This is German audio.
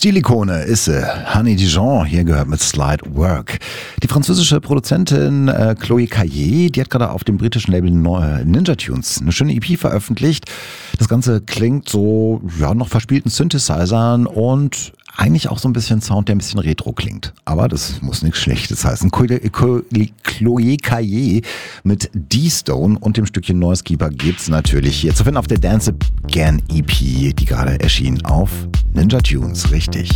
Stilikone ist sie. Honey Dijon, hier gehört mit Slide Work. Die französische Produzentin Chloé Caillé, die hat gerade auf dem britischen Label Ninja Tunes eine schöne EP veröffentlicht. Das Ganze klingt so, ja, noch verspielten Synthesizern und eigentlich auch so ein bisschen Sound, der ein bisschen retro klingt. Aber das muss nichts Schlechtes heißen. Chloé Caillé mit D-Stone und dem Stückchen Noise Keeper gibt's natürlich hier zu finden auf der Dance Again EP, die gerade erschien auf Ninja Tunes, richtig.